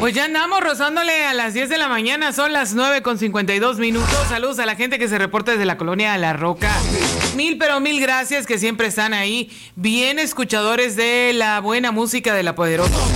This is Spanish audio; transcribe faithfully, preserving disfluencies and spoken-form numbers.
Pues ya andamos rozándole a las diez de la mañana, son las nueve con cincuenta y dos minutos. Saludos a la gente que se reporta desde la colonia de La Roca. Mil, pero mil gracias que siempre están ahí, bien escuchadores de la buena música de La Poderosa.